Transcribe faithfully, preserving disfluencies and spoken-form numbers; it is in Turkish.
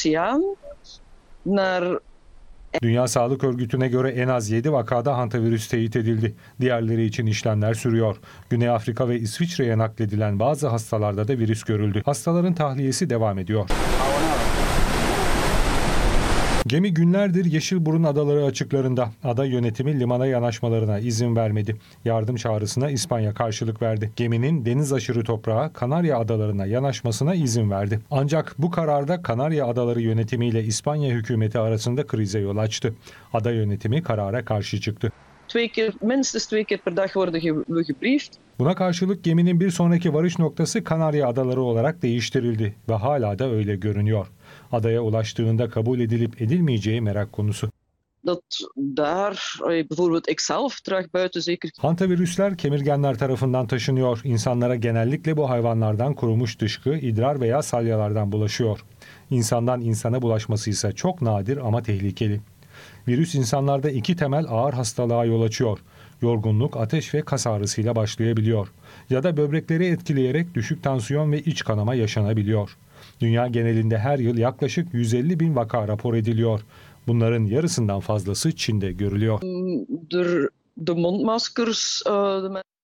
oceaan naar. Dünya Sağlık Örgütü'ne göre en az yedi vakada hantavirüs teyit edildi. Diğerleri için işlemler sürüyor. Güney Afrika ve İsviçre'ye nakledilen bazı hastalarda da virüs görüldü. Hastaların tahliyesi devam ediyor. Gemi günlerdir Yeşilburun Adaları açıklarında. Ada yönetimi limana yanaşmalarına izin vermedi. Yardım çağrısına İspanya karşılık verdi. Geminin deniz aşırı toprağa Kanarya Adalarına yanaşmasına izin verdi. Ancak bu kararda Kanarya Adaları yönetimiyle İspanya hükümeti arasında krize yol açtı. Ada yönetimi karara karşı çıktı. Twee keer, minstens twee keer per dag worden we gebriefd. Buna karşılık geminin bir sonraki varış noktası Kanarya Adaları olarak değiştirildi ve hala da öyle görünüyor. Adaya ulaştığında kabul edilip edilmeyeceği merak konusu. Dat daar, bijvoorbeeld ikzelf, terug buiten zeker. Hantavirüsler kemirgenler tarafından taşınıyor. İnsanlara genellikle bu hayvanlardan kurumuş dışkı, idrar veya salyalardan bulaşıyor. İnsandan insana bulaşması ise çok nadir ama tehlikeli. Virüs insanlarda iki temel ağır hastalığa yol açıyor. Yorgunluk, ateş ve kas ağrısıyla başlayabiliyor. Ya da böbrekleri etkileyerek düşük tansiyon ve iç kanama yaşanabiliyor. Dünya genelinde her yıl yaklaşık yüz elli bin vaka rapor ediliyor. Bunların yarısından fazlası Çin'de görülüyor. De, de mondmaskers, uh, de